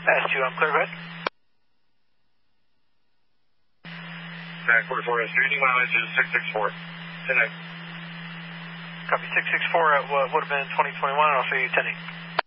S2, I'm clear, go ahead. Back 44, S2, mileage is 664. Tonight. Copy 664 at what would have been 2021, I'll show you 10-8.